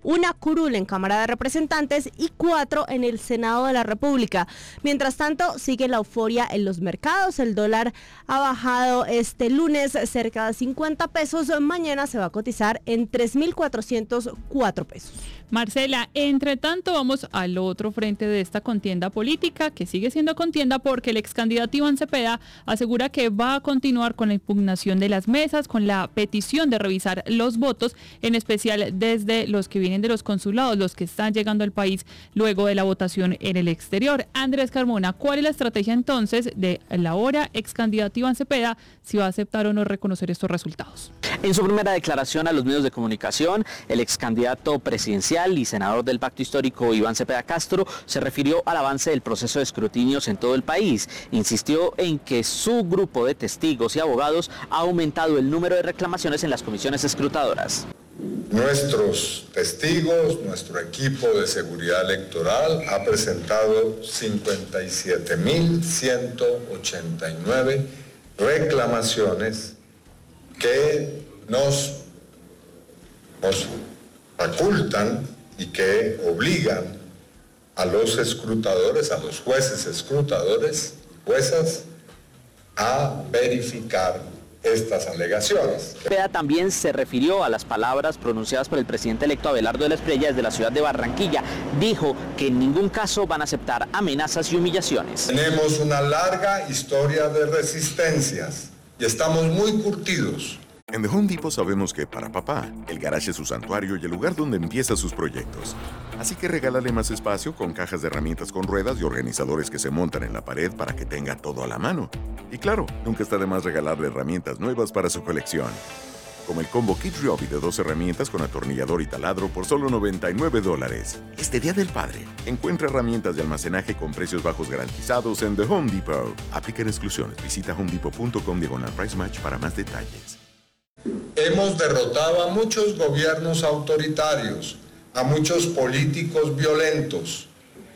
una curul en Cámara de Representantes y 4 en el Senado de la República. Mientras tanto, sigue la euforia en los mercados. El dólar ha bajado este lunes cerca de 50 pesos. Mañana se va a cotizar en 3.404 pesos. Marcela, entre tanto vamos al otro frente de esta contienda política, que sigue siendo contienda porque el ex candidato Iván Cepeda asegura que va a continuar con la impugnación de las mesas, con la petición de revisar los votos, en especial desde los que vienen de los consulados, los que están llegando al país luego de la votación en el exterior. Andrés Carmona, ¿cuál es la estrategia entonces de la ahora ex candidato Iván Cepeda, si va a aceptar o no reconocer estos resultados? En su primera declaración a los medios de comunicación, el ex candidato presidencial y senador del Pacto Histórico Iván Cepeda Castro se refirió al avance del proceso de escrutinios en todo el país. Insistió en que su grupo de testigos y abogados ha aumentado el número de reclamaciones en las comisiones escrutadoras. Nuestros testigos, nuestro equipo de seguridad electoral ha presentado 57.189 reclamaciones que nos facultan y que obligan a los escrutadores, a los jueces escrutadores y juezas a verificar estas alegaciones. Cepeda también se refirió a las palabras pronunciadas por el presidente electo Abelardo de la Espriella desde la ciudad de Barranquilla. Dijo que en ningún caso van a aceptar amenazas y humillaciones. Tenemos una larga historia de resistencias y estamos muy curtidos. En The Home Depot sabemos que para papá, el garaje es su santuario y el lugar donde empieza sus proyectos. Así que regálale más espacio con cajas de herramientas con ruedas y organizadores que se montan en la pared para que tenga todo a la mano. Y claro, nunca está de más regalarle herramientas nuevas para su colección. Como el combo Kid Ryobi de 2 herramientas con atornillador y taladro por solo $99. Este Día del Padre, encuentra herramientas de almacenaje con precios bajos garantizados en The Home Depot. Aplican exclusiones. Visita homedepot.com/price match para más detalles. Hemos derrotado a muchos gobiernos autoritarios, a muchos políticos violentos.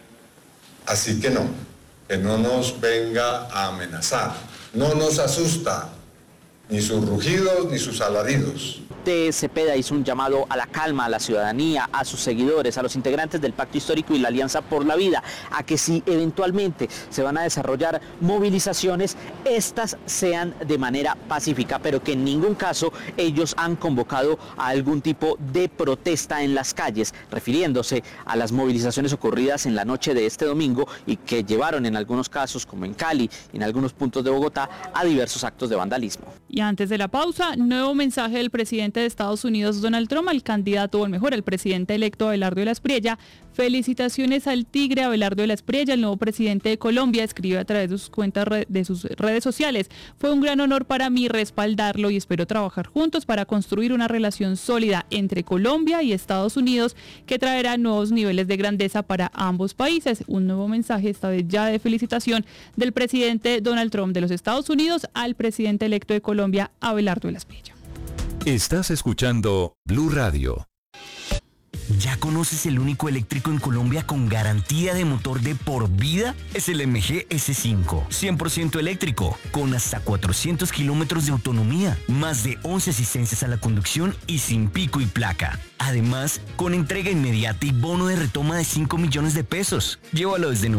Así que no nos venga a amenazar. No nos asusta ni sus rugidos ni sus alaridos. Cepeda hizo un llamado a la calma, a la ciudadanía, a sus seguidores, a los integrantes del Pacto Histórico y la Alianza por la Vida, a que si eventualmente se van a desarrollar movilizaciones, estas sean de manera pacífica, pero que en ningún caso ellos han convocado a algún tipo de protesta en las calles, refiriéndose a las movilizaciones ocurridas en la noche de este domingo y que llevaron en algunos casos, como en Cali y en algunos puntos de Bogotá, a diversos actos de vandalismo. Y antes de la pausa, nuevo mensaje del presidente de Estados Unidos, Donald Trump, al candidato, o mejor, al presidente electo Abelardo de la Espriella. Felicitaciones al tigre Abelardo de la Espriella, el nuevo presidente de Colombia, escribe a través de sus cuentas de sus redes sociales. Fue un gran honor para mí respaldarlo y espero trabajar juntos para construir una relación sólida entre Colombia y Estados Unidos que traerá nuevos niveles de grandeza para ambos países. Un nuevo mensaje, esta vez ya de felicitación, del presidente Donald Trump de los Estados Unidos al presidente electo de Colombia, Abelardo de la Espriella. Estás escuchando Blue Radio. ¿Ya conoces el único eléctrico en Colombia con garantía de motor de por vida? Es el MG S5, 100% eléctrico, con hasta 400 kilómetros de autonomía, más de 11 asistencias a la conducción y sin pico y placa. Además, con entrega inmediata y bono de retoma de 5 millones de pesos. Llévalo desde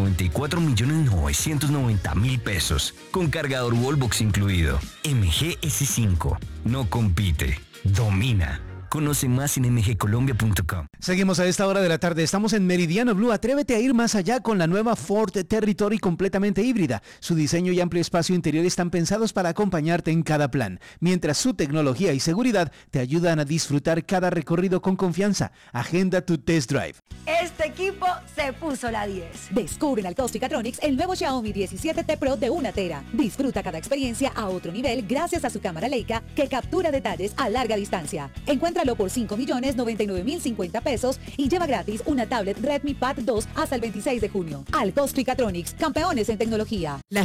94.990.000 pesos, con cargador Wallbox incluido. MG S5, no compite, domina. Conoce más en mgcolombia.com. Seguimos a esta hora de la tarde. Estamos en Meridiano Blue. Atrévete a ir más allá con la nueva Ford Territory completamente híbrida. Su diseño y amplio espacio interior están pensados para acompañarte en cada plan, mientras su tecnología y seguridad te ayudan a disfrutar cada recorrido con confianza. Agenda tu test drive. Este equipo se puso la 10. Descubre en Alcos Ficatronics el nuevo Xiaomi 17T Pro de 1 tera. Disfruta cada experiencia a otro nivel gracias a su cámara Leica que captura detalles a larga distancia. Encuéntralo por 5.099.050 pesos y lleva gratis una tablet Redmi Pad 2 hasta el 26 de junio. Alcos Ficatronics, campeones en tecnología.